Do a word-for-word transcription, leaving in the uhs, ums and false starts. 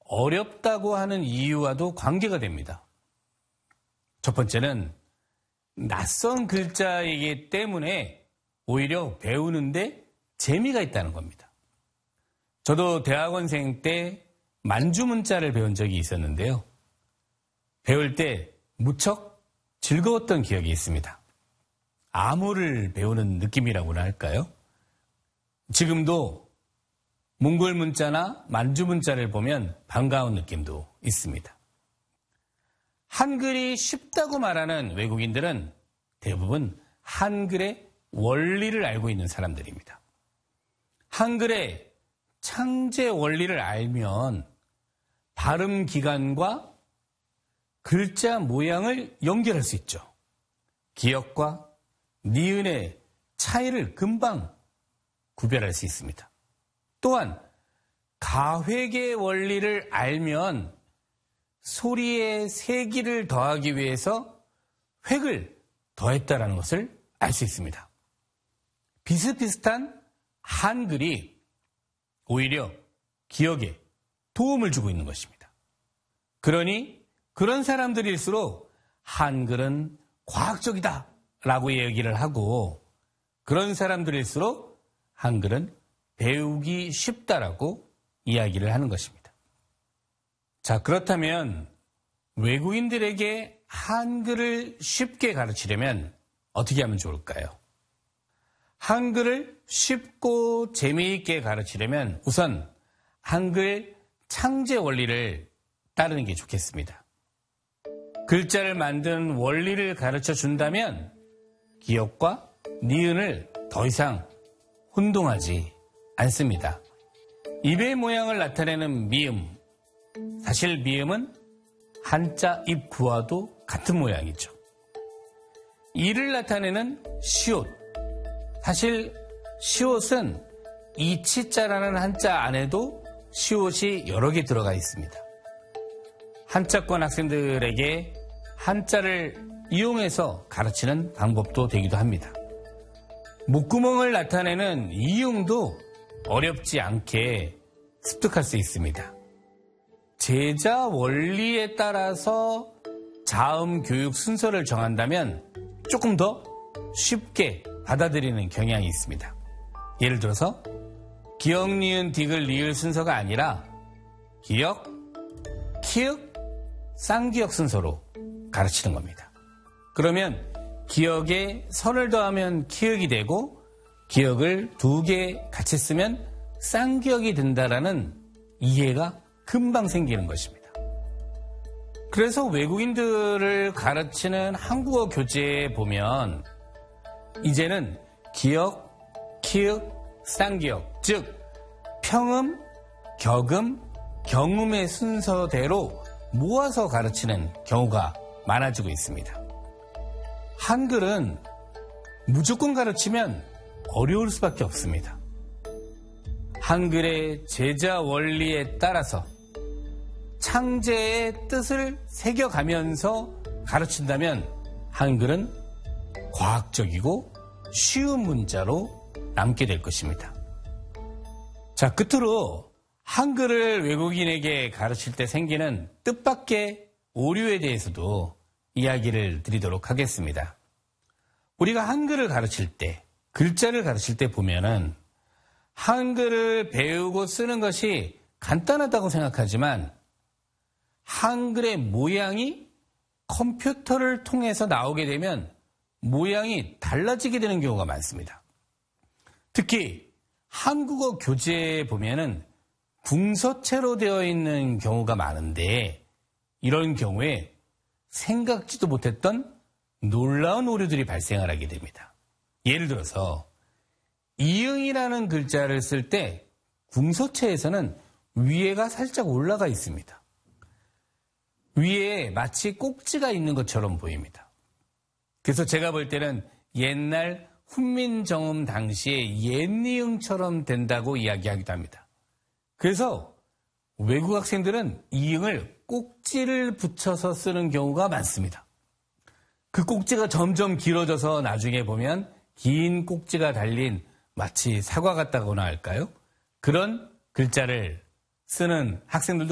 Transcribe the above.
어렵다고 하는 이유와도 관계가 됩니다. 첫 번째는 낯선 글자이기 때문에 오히려 배우는데 재미가 있다는 겁니다. 저도 대학원생 때 만주문자를 배운 적이 있었는데요. 배울 때 무척 즐거웠던 기억이 있습니다. 암호를 배우는 느낌이라고나 할까요? 지금도 몽골 문자나 만주 문자를 보면 반가운 느낌도 있습니다. 한글이 쉽다고 말하는 외국인들은 대부분 한글의 원리를 알고 있는 사람들입니다. 한글의 창제 원리를 알면 발음 기간과 글자 모양을 연결할 수 있죠. 기역과 니은의 차이를 금방 구별할 수 있습니다. 또한 가획의 원리를 알면 소리의 세기를 더하기 위해서 획을 더했다는 것을 알 수 있습니다. 비슷비슷한 한글이 오히려 기억에 도움을 주고 있는 것입니다. 그러니 그런 사람들일수록 한글은 과학적이다 라고 얘기를 하고 그런 사람들일수록 한글은 배우기 쉽다라고 이야기를 하는 것입니다. 자, 그렇다면 외국인들에게 한글을 쉽게 가르치려면 어떻게 하면 좋을까요? 한글을 쉽고 재미있게 가르치려면 우선 한글 창제 원리를 따르는 게 좋겠습니다. 글자를 만든 원리를 가르쳐 준다면 기역과 니은을 더 이상 혼동하지 않습니다. 입의 모양을 나타내는 미음, 사실 미음은 한자 입구와도 같은 모양이죠. 이를 나타내는 시옷, 사실 시옷은 이치자라는 한자 안에도 시옷이 여러 개 들어가 있습니다. 한자권 학생들에게 한자를 이용해서 가르치는 방법도 되기도 합니다. 목구멍을 나타내는 이응도 어렵지 않게 습득할 수 있습니다. 제자 원리에 따라서 자음 교육 순서를 정한다면 조금 더 쉽게 받아들이는 경향이 있습니다. 예를 들어서 기역, 니은, 디귿, 리을 순서가 아니라 기역, 키읔, 쌍기역 순서로 가르치는 겁니다. 그러면 기역에 선을 더하면 키읔이 되고 기역을 두 개 같이 쓰면 쌍기역이 된다라는 이해가 금방 생기는 것입니다. 그래서 외국인들을 가르치는 한국어 교재에 보면 이제는 기역, 키읔, 쌍기역, 즉 평음, 격음, 경음의 순서대로 모아서 가르치는 경우가 많아지고 있습니다. 한글은 무조건 가르치면 어려울 수밖에 없습니다. 한글의 제자 원리에 따라서 창제의 뜻을 새겨가면서 가르친다면 한글은 과학적이고 쉬운 문자로 남게 될 것입니다. 자, 끝으로 한글을 외국인에게 가르칠 때 생기는 뜻밖의 오류에 대해서도 이야기를 드리도록 하겠습니다. 우리가 한글을 가르칠 때, 글자를 가르칠 때 보면은 한글을 배우고 쓰는 것이 간단하다고 생각하지만 한글의 모양이 컴퓨터를 통해서 나오게 되면 모양이 달라지게 되는 경우가 많습니다. 특히 한국어 교재에 보면은 궁서체로 되어 있는 경우가 많은데 이런 경우에 생각지도 못했던 놀라운 오류들이 발생을 하게 됩니다. 예를 들어서 이응이라는 글자를 쓸 때 궁서체에서는 위에가 살짝 올라가 있습니다. 위에 마치 꼭지가 있는 것처럼 보입니다. 그래서 제가 볼 때는 옛날 훈민정음 당시에 옛니응처럼 된다고 이야기하기도 합니다. 그래서 외국 학생들은 이응을 꼭지를 붙여서 쓰는 경우가 많습니다. 그 꼭지가 점점 길어져서 나중에 보면 긴 꼭지가 달린 마치 사과 같다거나 할까요? 그런 글자를 쓰는 학생들도